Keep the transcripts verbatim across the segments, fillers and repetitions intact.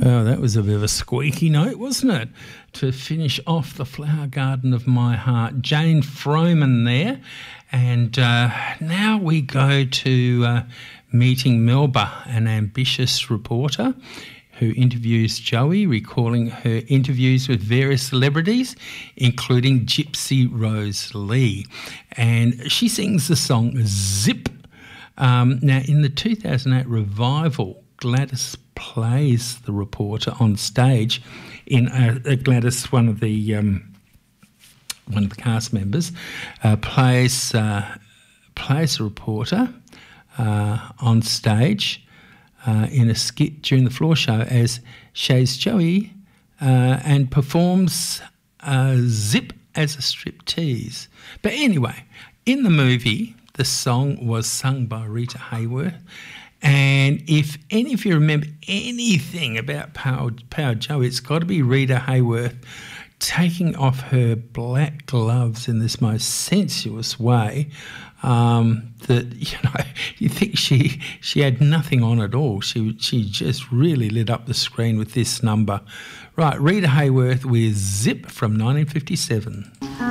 Well, that was a bit of a squeaky note, wasn't it? To finish off the Flower Garden of My Heart. Jane Froman there. And uh, now we go to uh, meeting Melba, an ambitious reporter who interviews Joey, recalling her interviews with various celebrities, including Gypsy Rose Lee. And she sings the song Zip. Um, now, in the two thousand eight revival, Gladys plays the reporter on stage. In uh, Gladys, one of the um, one of the cast members, uh, plays uh, plays the reporter uh, on stage uh, in a skit during the floor show as Shays Joey uh, and performs uh, Zip as a striptease. But anyway, in the movie, the song was sung by Rita Hayworth. And if any of you remember anything about Power, Power Joey, it's got to be Rita Hayworth taking off her black gloves in this most sensuous way um, that, you know, you think she she had nothing on at all. She, she just really lit up the screen with this number. Right, Rita Hayworth with Zip from nineteen fifty-seven.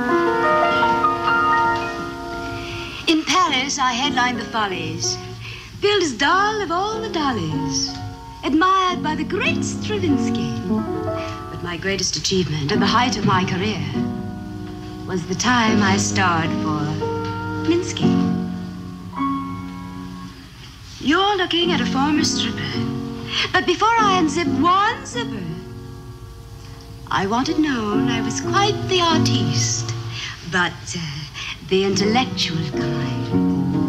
In Paris, I headlined the Follies. Billed as doll of all the dollies, admired by the great Stravinsky. But my greatest achievement and the height of my career was the time I starred for Minsky. You're looking at a former stripper, but before I unzip one zipper, I wanted known I was quite the artiste, but uh, the intellectual kind.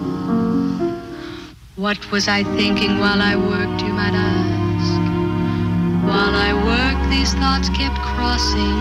What was I thinking while I worked, you might ask? While I worked, these thoughts kept crossing